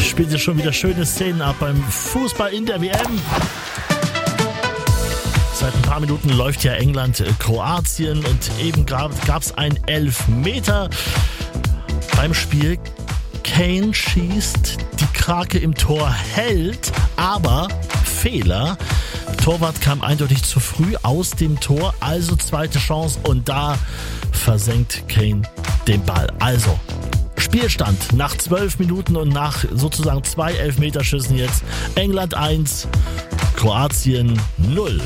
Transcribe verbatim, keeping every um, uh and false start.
spielt sich schon wieder schöne Szenen ab beim Fußball in der W M. Seit ein paar Minuten läuft ja England-Kroatien und eben gab es einen Elfmeter beim Spiel. Kane schießt, die Krake im Tor hält, aber Fehler. Torwart kam eindeutig zu früh aus dem Tor, also zweite Chance und da versenkt Kane den Ball. Also Spielstand nach zwölf Minuten und nach sozusagen zwei Elfmeterschüssen jetzt. England eins, Kroatien null.